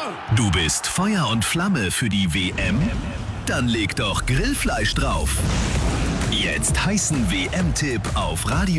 Du bist Feuer und Flamme für die WM? Dann leg doch Grillfleisch drauf. Jetzt heißen WM-Tipp auf Radio